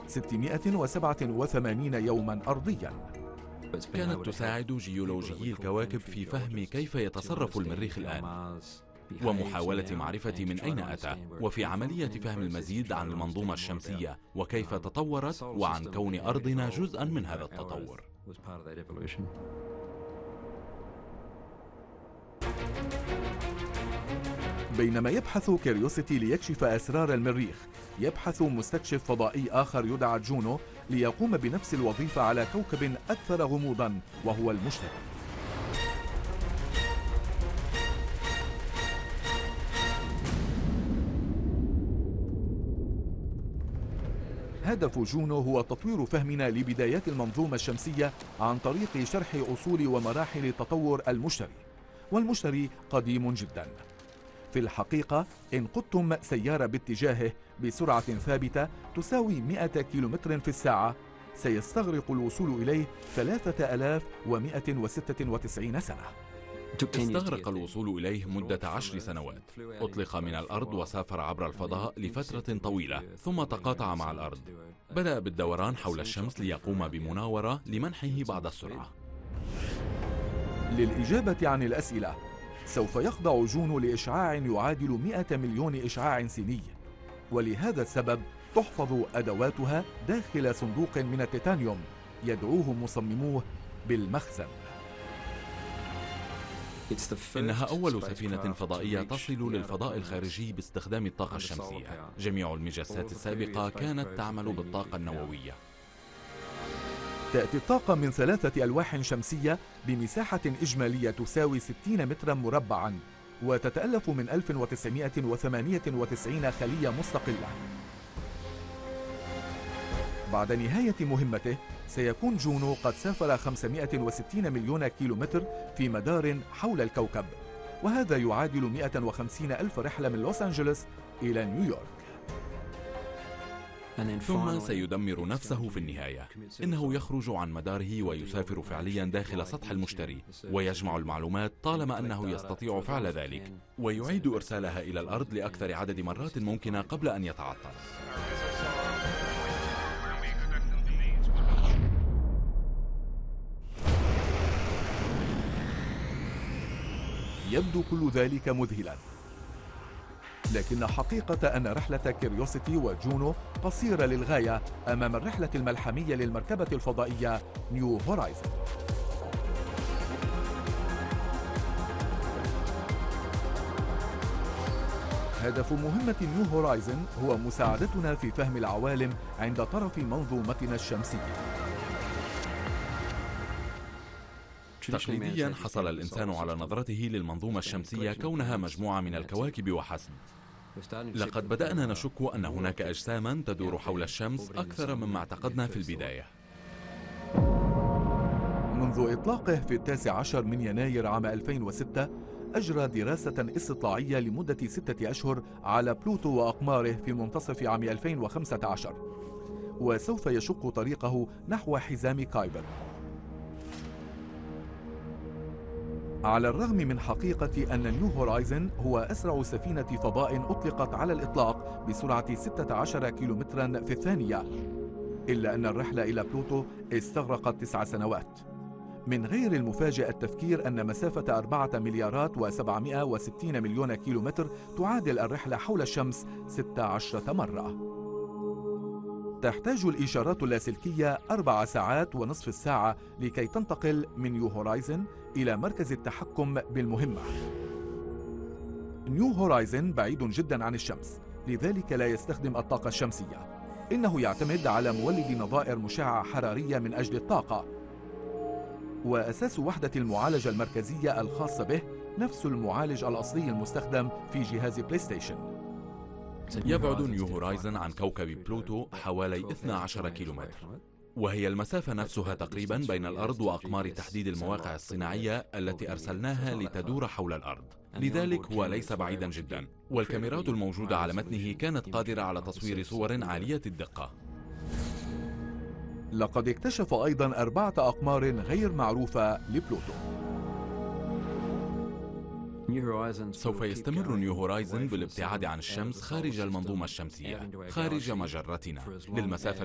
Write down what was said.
687 يوما أرضيا. كانت تساعد جيولوجيي الكواكب في فهم كيف يتصرف المريخ الآن، ومحاولة معرفة من أين أتى، وفي عملية فهم المزيد عن المنظومة الشمسية وكيف تطورت، وعن كون أرضنا جزءا من هذا التطور. بينما يبحث كيوريوسيتي ليكشف أسرار المريخ، يبحث مستكشف فضائي آخر يدعى جونو ليقوم بنفس الوظيفة على كوكب أكثر غموضا وهو المشتري. هدف جونو هو تطوير فهمنا لبدايات المنظومة الشمسية عن طريق شرح أصول ومراحل تطور المشتري، والمشتري قديم جدا. في الحقيقة إن قدتم سيارة باتجاهه بسرعة ثابتة تساوي 100 كيلومتر في الساعة، سيستغرق الوصول إليه 3196 سنة. استغرق الوصول إليه مدة 10 سنوات. أطلق من الأرض وسافر عبر الفضاء لفترة طويلة، ثم تقاطع مع الأرض. بدأ بالدوران حول الشمس ليقوم بمناورة لمنحه بعض السرعة. للإجابة عن الأسئلة، سوف يخضع جونو لإشعاع يعادل 100 مليون إشعاع سيني، ولهذا السبب تحفظ أدواتها داخل صندوق من التيتانيوم يدعوه مصمموه بالمخزن. إنها أول سفينة فضائية تصل للفضاء الخارجي باستخدام الطاقة الشمسية. جميع المجسات السابقة كانت تعمل بالطاقة النووية. تأتي الطاقة من 3 ألواح شمسية بمساحة إجمالية تساوي 60 مترا مربعا، وتتألف من 1998 خلية مستقلة. بعد نهاية مهمته سيكون جونو قد سافر 560 مليون كيلومتر في مدار حول الكوكب، وهذا يعادل 150 ألف رحلة من لوس أنجلوس إلى نيويورك. ثم سيدمر نفسه في النهاية. إنه يخرج عن مداره ويسافر فعليا داخل سطح المشتري، ويجمع المعلومات طالما أنه يستطيع فعل ذلك، ويعيد إرسالها إلى الأرض لأكثر عدد مرات ممكنة قبل أن يتعطل. يبدو كل ذلك مذهلا، لكن حقيقة أن رحلة كيوريوسيتي وجونو قصيرة للغاية أمام الرحلة الملحمية للمركبة الفضائية نيو هورايزن. هدف مهمة نيو هورايزن هو مساعدتنا في فهم العوالم عند طرف منظومتنا الشمسية. تقليديا حصل الإنسان على نظرته للمنظومة الشمسية كونها مجموعة من الكواكب وحسب. لقد بدأنا نشك أن هناك أجساما تدور حول الشمس أكثر مما اعتقدنا في البداية. منذ إطلاقه في 19 من يناير عام 2006 أجرى دراسة استطلاعية لمدة 6 أشهر على بلوتو وأقماره في منتصف عام 2015، وسوف يشق طريقه نحو حزام كايبر. على الرغم من حقيقة أن نيو هورايزن هو أسرع سفينة فضاء أطلقت على الإطلاق بسرعة 16 كيلومترا في الثانية، إلا أن الرحلة إلى بلوتو استغرقت 9 سنوات. من غير المفاجئ التفكير أن مسافة 4 مليارات و760 مليون كيلومتر تعادل الرحلة حول الشمس 16 مرة. تحتاج الإشارات اللاسلكية 4 ساعات ونصف الساعة لكي تنتقل من نيو هورايزن إلى مركز التحكم بالمهمة. نيو هورايزن بعيد جدا عن الشمس، لذلك لا يستخدم الطاقة الشمسية. إنه يعتمد على مولد نظائر مشعة حرارية من أجل الطاقة، وأساس وحدة المعالجة المركزية الخاصة به نفس المعالج الأصلي المستخدم في جهاز بلاي ستيشن. يبعد نيو هورايزن عن كوكب بلوتو حوالي 12 كيلومتر، وهي المسافة نفسها تقريبا بين الأرض وأقمار تحديد المواقع الصناعية التي أرسلناها لتدور حول الأرض، لذلك هو ليس بعيدا جدا، والكاميرات الموجودة على متنه كانت قادرة على تصوير صور عالية الدقة. لقد اكتشف أيضا 4 أقمار غير معروفة لبلوتو. سوف يستمر نيو هورايزن بالابتعاد عن الشمس خارج المنظومة الشمسية، خارج مجرتنا، للمسافة